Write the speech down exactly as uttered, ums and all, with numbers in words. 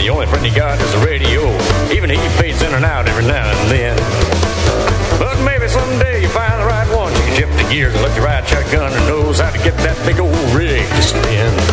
The only friend you got is the radio. Even he fades in and out every now and then. But maybe someday you find the right one. You can shift the gears and let you ride shotgun and knows how to get that big old rig to spin.